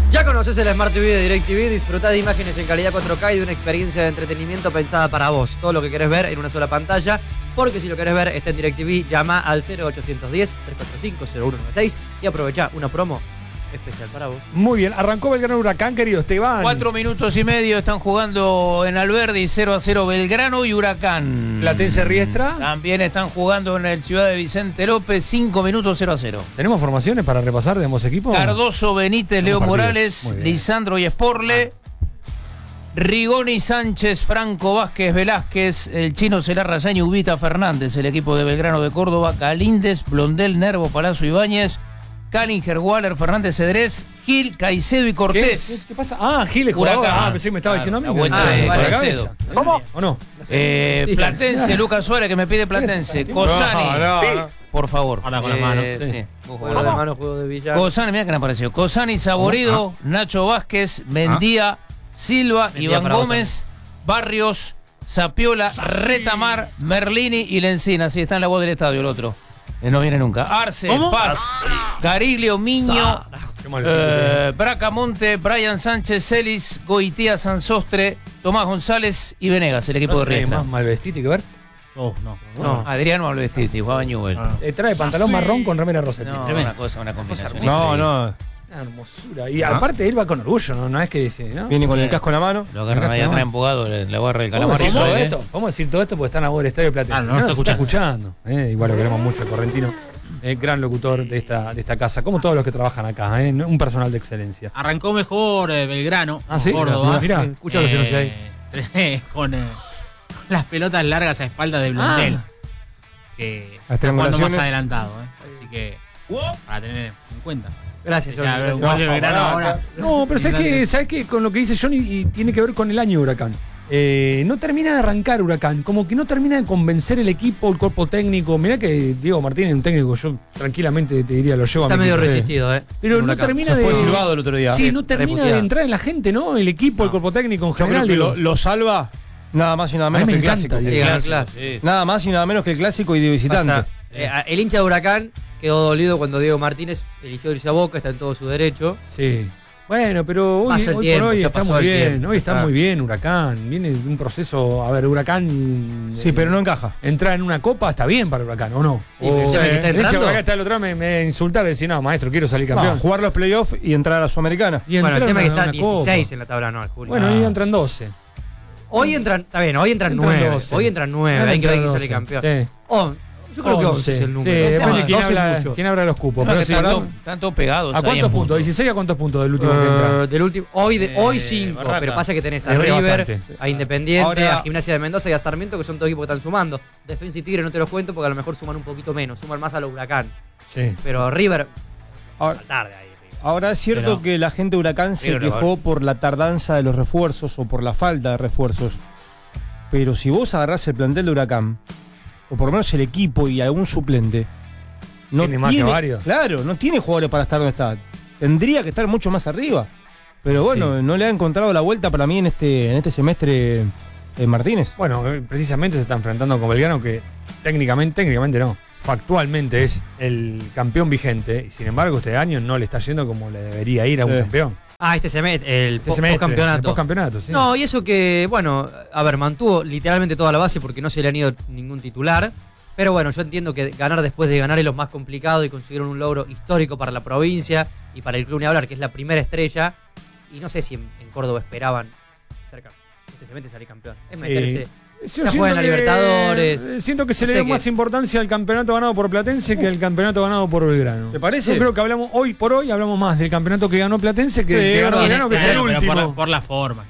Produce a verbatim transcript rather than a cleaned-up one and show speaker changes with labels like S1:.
S1: Ya conoces el Smart T V de DirecTV, disfrutá de imágenes en calidad cuatro K y de una experiencia de entretenimiento pensada para vos. Todo lo que querés ver en una sola pantalla, porque si lo querés ver está en DirecTV, llama al cero ochocientos diez, trescientos cuarenta y cinco, cero uno nueve seis y aprovechá una promo especial para vos.
S2: Muy bien, arrancó Belgrano Huracán, querido Esteban.
S3: Cuatro minutos y medio están jugando en Alberdi, cero a cero Belgrano y Huracán.
S2: Platense Riestra.
S3: También están jugando en el Ciudad de Vicente López, cinco minutos cero a cero.
S2: ¿Tenemos formaciones para repasar de ambos equipos?
S3: Cardoso, Benítez, Leo Morales, Lisandro y Sporle. Rigoni, Sánchez, Franco, Vázquez, Velázquez, el Chino Celarra, Zaña, Ubita, Fernández, el equipo de Belgrano de Córdoba, Galíndez, Blondel, Nervo, Palazzo, Ibáñez, Callinger, Waller, Fernández, Cedrés, Gil, Caicedo y Cortés.
S2: ¿Qué, ¿Qué pasa? Ah, Gil es jugador.
S3: Huracán.
S2: Ah, pensé que me estaba diciendo a mí.
S3: La vuelta
S2: Ah,
S3: de
S2: vale,
S3: Caicedo.
S2: cabeza.
S4: ¿Cómo?
S2: ¿O no?
S3: Eh, Platense, Lucas Suárez, que me pide Platense. Cosani,
S5: No, no, no.
S3: por favor.
S5: Ahora con la mano.
S3: Eh,
S2: Sí.
S3: sí.
S1: Juego de mano, juego de billar.
S3: Cosani, mira que me apareció. Cosani, Saborido, Nacho Vázquez, Mendía, Silva,
S1: Mendía
S3: Iván
S1: para vos
S3: Gómez, Barrios, Sapiola, Retamar, Merlini y Lencina. Sí, está en la voz del estadio el otro. Eh, no viene nunca. Arce, Paz, Cariglio, Miño,
S2: Qué mal
S3: eh, Bracamonte, Brian Sánchez, Celis, Goitía, Sansostre, Tomás González y Venegas, el equipo
S2: ¿No
S3: de
S2: se ve
S3: Riestra.
S2: más Malvestiti que Berst?
S5: Oh, no.
S3: No, Adrián Malvestiti, jugaba Newell.
S5: Ah.
S2: Eh, trae pantalón marrón con remera rosetti.
S3: No,
S5: Tremendo.
S3: una cosa, una combinación.
S5: No, no.
S2: Una hermosura. Y aparte él va con orgullo, ¿no? No es que dice, ¿no?
S5: Viene con el casco en la mano.
S3: Lo agarran ahí atrás empujado, le, le agarra el
S2: ¿Cómo
S3: calamar.
S2: decir
S3: y
S2: todo
S3: todo, ¿eh?
S2: esto? ¿Cómo decir todo esto? Porque está en la voz del Estadio Platense.
S5: Ah, no, no
S2: nos
S5: está
S2: escuchando. Eh, igual lo queremos mucho, el correntino. Eh, gran locutor de esta, de esta casa, como todos los que trabajan acá, eh, un personal de excelencia.
S6: Arrancó mejor eh, Belgrano,
S2: Ah, sí,
S6: Córdoba.
S2: mirá,
S1: Escucha los que hay.
S6: Eh, con eh, las pelotas largas a espalda de Blondel.
S2: Ah.
S6: Que
S5: Las
S6: está jugando más
S5: triangulaciones.
S6: adelantado. Eh. Así que, para tener en cuenta.
S1: Gracias,
S6: Ya,
S1: Jordi.
S6: Uruguay
S1: Gracias.
S6: de Belgrano
S5: pará,
S6: ahora.
S2: No, pero ¿sabes qué? ¿Sabes qué? Con lo que dice Johnny y tiene que ver con el año de Huracán. Eh, no termina de arrancar Huracán, como que no termina de convencer el equipo, el cuerpo técnico. Mirá que Diego Martínez es un técnico, yo tranquilamente te diría, lo llevo
S1: Está
S2: a mi
S1: medio
S2: equipo.
S1: resistido, ¿eh?
S2: Pero
S1: En
S2: no
S1: Huracán.
S2: termina
S5: Se
S2: de.
S5: fue silbado el otro día.
S2: Sí, no termina
S1: reputeado.
S2: de entrar en la gente, ¿no? El equipo, el cuerpo técnico en
S5: Yo creo
S2: general.
S5: que
S2: digo.
S5: lo, lo salva nada más y nada
S2: A mí
S5: menos
S2: me
S5: que el
S2: encanta,
S5: clásico.
S2: Diego.
S1: Sí, claro.
S3: Sí.
S5: Nada más y nada menos que el clásico y de visitante.
S1: Pasa, eh, el hincha de Huracán quedó dolido cuando Diego Martínez eligió irse a Boca, está en todo su derecho.
S2: Sí. Bueno, pero hoy,
S1: Pasa el
S2: hoy
S1: tiempo,
S2: por hoy
S1: ya
S2: está
S1: pasó
S2: muy
S1: el
S2: bien.
S1: tiempo,
S2: Hoy está
S1: está.
S2: muy bien Huracán. Viene de un proceso. A ver, Huracán.
S5: Sí,
S2: eh,
S5: pero no encaja.
S2: Entrar en una copa está bien para Huracán, ¿o no?
S1: Sí, pero
S2: O-
S1: ya ven que está
S2: el hincha de
S1: entrando.
S2: Huracán está el otro lado me, me insultar y decir, no, maestro, quiero salir campeón.
S5: No, jugar los playoffs y entrar a la Sudamericana.
S2: Y
S1: Bueno, el
S2: entrar
S1: tema es que
S2: en una
S1: está
S2: copa.
S1: dieciséis en la tabla anual, Julio.
S2: Bueno,
S1: Ah.
S2: ahí entran doce.
S1: Hoy entran, está bien, hoy entran
S2: Entran
S1: nueve.
S2: doce.
S1: Hoy entran nueve,
S2: Ahora
S1: hay que ver
S2: entran
S1: quién sale
S2: doce.
S1: campeón.
S2: Sí.
S1: Oh, yo creo que once
S2: once.
S1: es el
S2: Sí,
S1: número.
S2: depende de
S1: No,
S2: quién
S1: doce es
S2: habla,
S1: mucho.
S2: quién abra los cupos.
S3: No,
S2: Pero
S3: que
S2: sí,
S3: están,
S2: hablamos-
S3: to- están todos pegados.
S2: ¿A
S3: ahí
S2: cuántos
S3: en
S2: puntos? ¿dieciséis a cuántos puntos del último que entra?
S1: Eh, del último, hoy de,
S3: Eh,
S1: hoy cinco,
S3: Barraca.
S1: pero pasa que tenés a
S2: Es re
S1: River,
S2: bastante.
S1: a Independiente,
S5: Ahora-
S1: a Gimnasia de Mendoza y a Sarmiento, que son todos equipos que están sumando. Defensa y Tigre no te los cuento porque a lo mejor suman un poquito menos, suman más a los Huracán.
S2: Sí.
S1: Pero River,
S5: Ahora,
S1: saltar de ahí. River.
S5: ahora es cierto
S3: Pero-
S5: que la gente de Huracán se
S3: Pero,
S5: quejó por la tardanza de los refuerzos o por la falta de refuerzos. Pero si vos agarrás el plantel de Huracán, o por lo menos el equipo y algún suplente, no
S2: Tiene más que varios.
S5: Claro, no tiene jugadores para estar donde está. Tendría que estar mucho más arriba. Pero bueno,
S2: Sí.
S5: no le ha encontrado la vuelta para mí en este, en este semestre eh, Martínez.
S2: Bueno, eh, precisamente se está enfrentando con Belgrano, que técnicamente, técnicamente no, factualmente es el campeón vigente, y sin embargo este año no le está yendo como le debería ir a un
S5: Sí.
S2: campeón.
S1: Ah, este semestre, el
S2: Este
S1: po-
S2: semestre,
S1: postcampeonato.
S2: el postcampeonato, sí.
S1: No, y eso que, bueno, a ver, mantuvo literalmente toda la base porque no se le han ido ningún titular. Pero bueno, yo entiendo que ganar después de ganar es lo más complicado y consiguieron un logro histórico para la provincia y para el club ni hablar, que es la primera estrella. Y no sé si en, en Córdoba esperaban ser campeón. Este semestre salir campeón. Es
S2: Sí.
S1: meterse.
S2: Yo
S1: Ya
S2: siento
S1: juegan a
S2: que-
S1: Libertadores.
S2: eh, Siento que se
S1: No
S2: le
S1: sé
S2: dio
S1: qué.
S2: más importancia al campeonato ganado por Platense que al campeonato ganado por Belgrano.
S5: ¿Te parece?
S2: Yo creo que hablamos hoy por hoy hablamos más del campeonato que ganó Platense que
S5: Sí,
S2: del que ganó
S5: bueno,
S2: Belgrano, que es el
S6: Claro, pero
S2: último.
S6: por, la, por la forma.